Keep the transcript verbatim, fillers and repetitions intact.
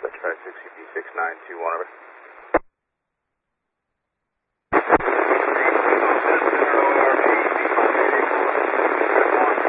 Dispatch five sixty D six nine two one over.